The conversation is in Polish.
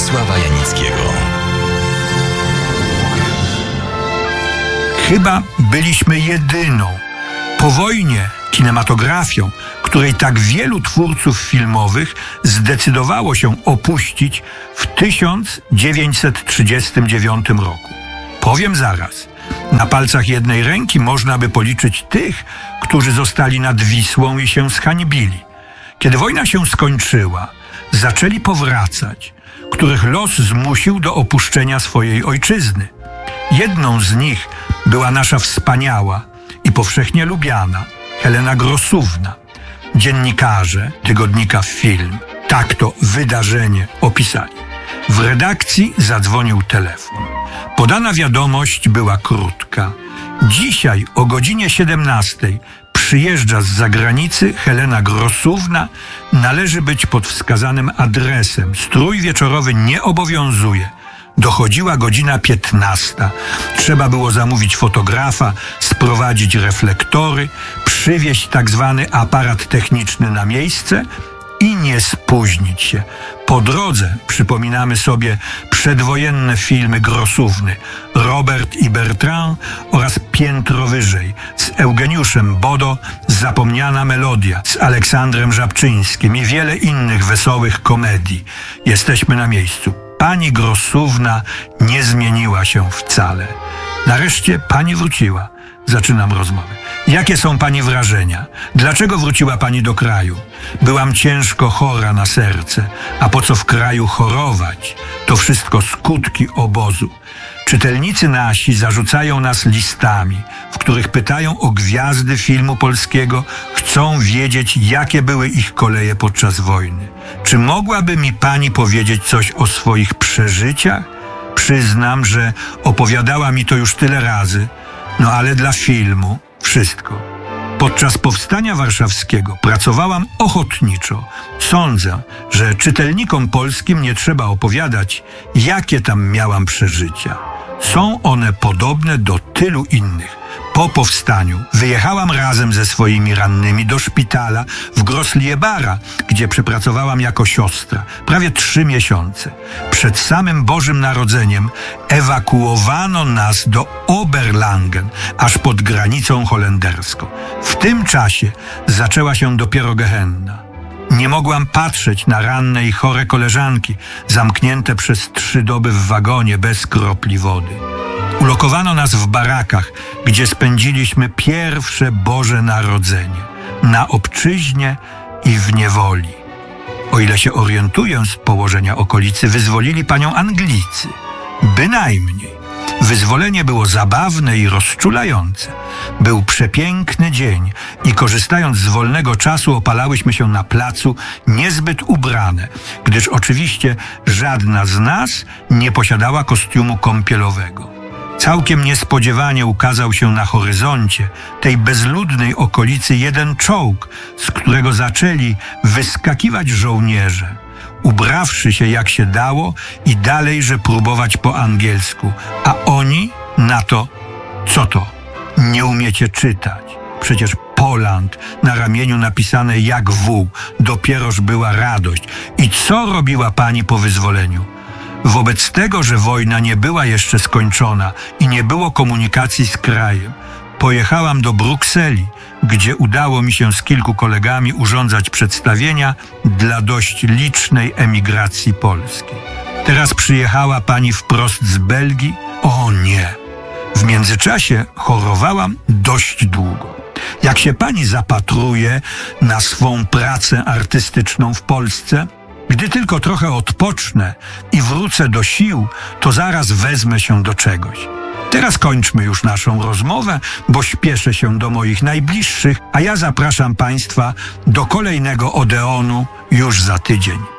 Stanisława Janickiego. Chyba byliśmy jedyną po wojnie kinematografią, której tak wielu twórców filmowych zdecydowało się opuścić w 1939 roku. Powiem zaraz, na palcach jednej ręki można by policzyć tych, którzy zostali nad Wisłą i się zhańbili. Kiedy wojna się skończyła, zaczęli powracać, których los zmusił do opuszczenia swojej ojczyzny. Jedną z nich była nasza wspaniała i powszechnie lubiana Helena Grossówna. Dziennikarze tygodnika Film tak to wydarzenie opisali. W redakcji zadzwonił telefon. Podana wiadomość była krótka. Dzisiaj o godzinie 17 przyjeżdża z zagranicy Helena Grossówna. Należy być pod wskazanym adresem. Strój wieczorowy nie obowiązuje. Dochodziła godzina 15. Trzeba było zamówić fotografa, sprowadzić reflektory, przywieźć tak zwany aparat techniczny na miejsce i nie spóźnić się. Po drodze przypominamy sobie przedwojenne filmy Grossówny Robert i Bertrand oraz Piętro wyżej z Eugeniuszem Bodo, Zapomniana melodia z Aleksandrem Żabczyńskim i wiele innych wesołych komedii. Jesteśmy na miejscu. Pani Grossówna nie zmieniła się wcale. Nareszcie pani wróciła. Zaczynam rozmowę. Jakie są pani wrażenia? Dlaczego wróciła pani do kraju? Byłam ciężko chora na serce. A po co w kraju chorować? To wszystko skutki obozu. Czytelnicy nasi zarzucają nas listami, w których pytają o gwiazdy filmu polskiego, chcą wiedzieć, jakie były ich koleje podczas wojny. Czy mogłaby mi pani powiedzieć coś o swoich przeżyciach? Przyznam, że opowiadała mi to już tyle razy, no ale dla filmu wszystko. Podczas Powstania Warszawskiego pracowałam ochotniczo. Sądzę, że czytelnikom polskim nie trzeba opowiadać, jakie tam miałam przeżycia. Są one podobne do tylu innych. Po powstaniu wyjechałam razem ze swoimi rannymi do szpitala w Grossliebara, gdzie przepracowałam jako siostra prawie 3 miesiące. Przed samym Bożym Narodzeniem ewakuowano nas do Oberlangen, aż pod granicą holenderską. W tym czasie zaczęła się dopiero Gehenna. Nie mogłam patrzeć na ranne i chore koleżanki, zamknięte przez 3 doby w wagonie bez kropli wody. Ulokowano nas w barakach, gdzie spędziliśmy pierwsze Boże Narodzenie. Na obczyźnie i w niewoli. O ile się orientuję z położenia okolicy, wyzwolili panią Anglicy. Bynajmniej. Wyzwolenie było zabawne i rozczulające. Był przepiękny dzień i korzystając z wolnego czasu opalałyśmy się na placu niezbyt ubrane, gdyż oczywiście żadna z nas nie posiadała kostiumu kąpielowego. Całkiem niespodziewanie ukazał się na horyzoncie tej bezludnej okolicy jeden czołg, z którego zaczęli wyskakiwać żołnierze, ubrawszy się jak się dało i dalejże próbować po angielsku. A oni na to, co to? Nie umiecie czytać. Przecież Poland na ramieniu napisane jak W, dopieroż była radość. I co robiła pani po wyzwoleniu? Wobec tego, że wojna nie była jeszcze skończona i nie było komunikacji z krajem, pojechałam do Brukseli, gdzie udało mi się z kilku kolegami urządzać przedstawienia dla dość licznej emigracji polskiej. Teraz przyjechała pani wprost z Belgii? O nie! W międzyczasie chorowałam dość długo. Jak się pani zapatruje na swą pracę artystyczną w Polsce? Gdy tylko trochę odpocznę i wrócę do sił, to zaraz wezmę się do czegoś. Teraz kończmy już naszą rozmowę, bo śpieszę się do moich najbliższych, a ja zapraszam państwa do kolejnego Odeonu już za tydzień.